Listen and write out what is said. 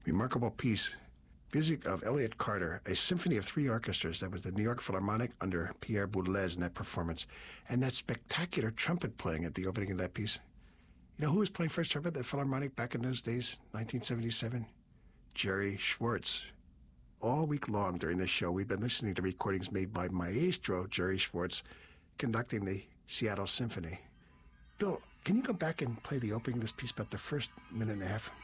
Remarkable piece. Music of Elliott Carter, a symphony of three orchestras. That was the New York Philharmonic under Pierre Boulez in that performance. And that spectacular trumpet playing at the opening of that piece. You know who was playing first trumpet at the Philharmonic back in those days, 1977? Jerry Schwartz. All week long during this show, we've been listening to recordings made by Maestro Jerry Schwartz conducting the Seattle Symphony. Bill, can you go back and play the opening of this piece, about the first minute and a half?